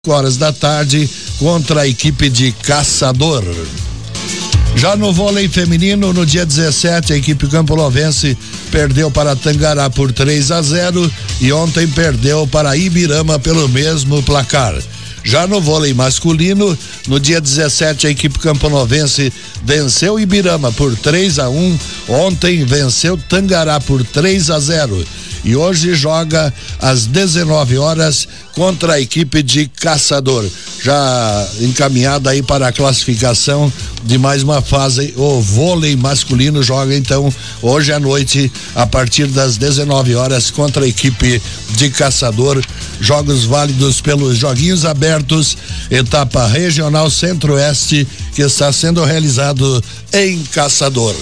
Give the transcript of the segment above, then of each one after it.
horas da tarde contra a equipe de Caçador. Já no vôlei feminino, no dia 17, a equipe camponovense perdeu para Tangará por 3-0 e ontem perdeu para Ibirama pelo mesmo placar. Já no vôlei masculino, no dia 17, a equipe camponovense venceu Ibirama por 3-1, ontem venceu Tangará por 3-0 e hoje joga às 19 horas contra a equipe de Caçador, já encaminhada aí para a classificação de mais uma fase. O vôlei masculino joga então hoje à noite a partir das 19 horas contra a equipe de Caçador, jogos válidos pelos Joguinhos Abertos, etapa regional Centro-Oeste, que está sendo realizado em Caçador.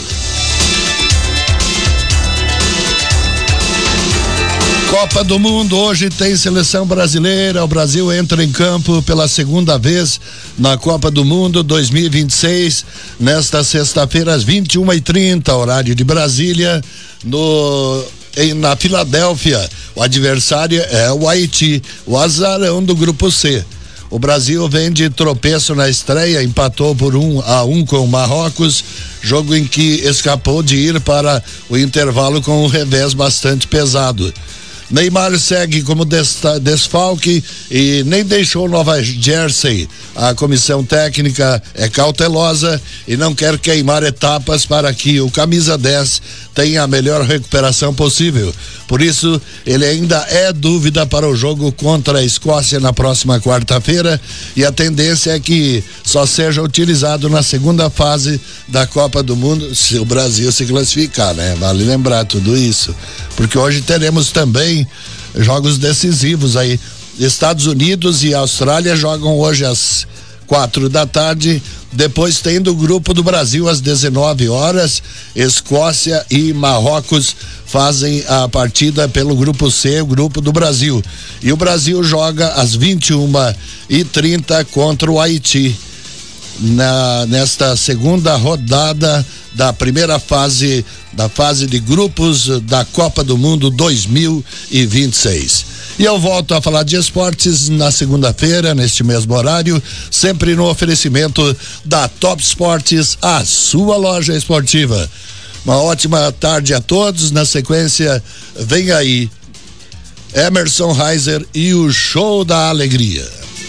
Copa do Mundo, hoje tem seleção brasileira. O Brasil entra em campo pela segunda vez na Copa do Mundo 2026, nesta sexta-feira às 21h30, horário de Brasília, na Filadélfia. O adversário é o Haiti, o azarão do grupo C. O Brasil vem de tropeço na estreia, empatou por 1-1 com o Marrocos, jogo em que escapou de ir para o intervalo com um revés bastante pesado. Neymar segue como desfalque e nem deixou Nova Jersey. A comissão técnica é cautelosa e não quer queimar etapas para que o camisa 10 tenha a melhor recuperação possível. Por isso, ele ainda é dúvida para o jogo contra a Escócia na próxima quarta-feira, e a tendência é que só seja utilizado na segunda fase da Copa do Mundo, se o Brasil se classificar, né? Vale lembrar tudo isso, porque hoje teremos também jogos decisivos aí. Estados Unidos e Austrália jogam hoje às 4 da tarde. Depois tem do grupo do Brasil às 19 horas. Escócia e Marrocos fazem a partida pelo grupo C, o grupo do Brasil. E o Brasil joga às 21h30 contra o Haiti, nesta segunda rodada da primeira fase, da fase de grupos da Copa do Mundo 2026. E eu volto a falar de esportes na segunda-feira, neste mesmo horário, sempre no oferecimento da Top Esportes, a sua loja esportiva. Uma ótima tarde a todos. Na sequência, vem aí Emerson Reiser e o Show da Alegria.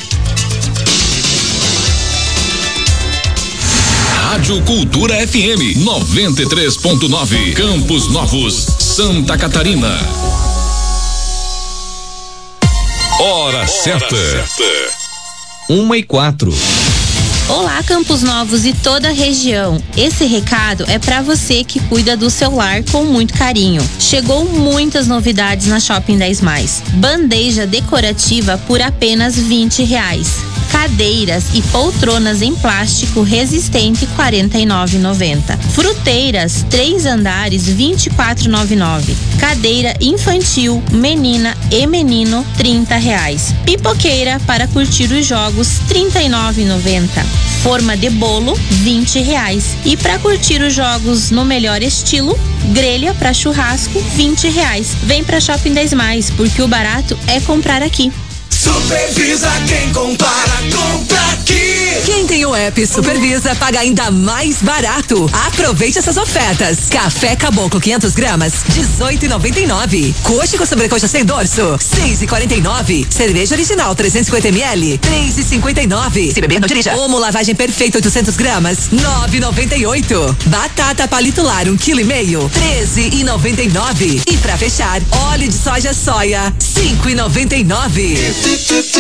Rádio Cultura FM 93.9, Campos Novos, Santa Catarina. Hora certa. 1h04. Olá, Campos Novos e toda a região. Esse recado é para você que cuida do seu lar com muito carinho. Chegou muitas novidades na Shopping 10+. Bandeja decorativa por apenas R$20. Cadeiras e poltronas em plástico resistente R$49,90. Fruteiras 3 andares R$24,99. Cadeira infantil menina e menino R$30. Pipoqueira para curtir os jogos R$39,90. Forma de bolo R$20. E para curtir os jogos no melhor estilo, grelha para churrasco R$20. Vem pra Shopping 10+, porque o barato é comprar aqui. Supervisa, quem compara, compra aqui. Quem tem o app Supervisa paga ainda mais barato. Aproveite essas ofertas. Café Caboclo 500 gramas, R$18,99. Coxa com sobrecoxa sem dorso, R$6,49. Cerveja original 350 ml, R$3,59. Se beber, não dirija. Omo lavagem perfeita 800 gramas, R$9,98. Batata palito lar 1,5 kg, R$13,99. E pra fechar, óleo de soja soia, R$5,99.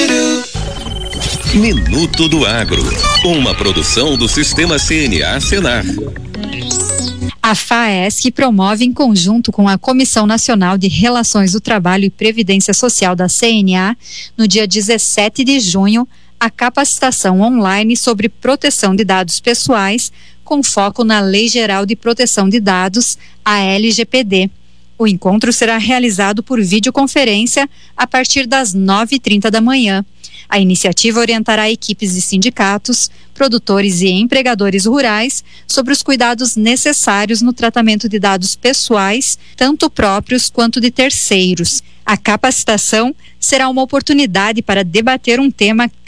Minuto do Agro, uma produção do Sistema CNA Senar. A FAESC promove, em conjunto com a Comissão Nacional de Relações do Trabalho e Previdência Social da CNA, no dia 17 de junho, a capacitação online sobre proteção de dados pessoais, com foco na Lei Geral de Proteção de Dados, a LGPD. O encontro será realizado por videoconferência a partir das 9h30 da manhã. A iniciativa orientará equipes de sindicatos, produtores e empregadores rurais sobre os cuidados necessários no tratamento de dados pessoais, tanto próprios quanto de terceiros. A capacitação será uma oportunidade para debater um tema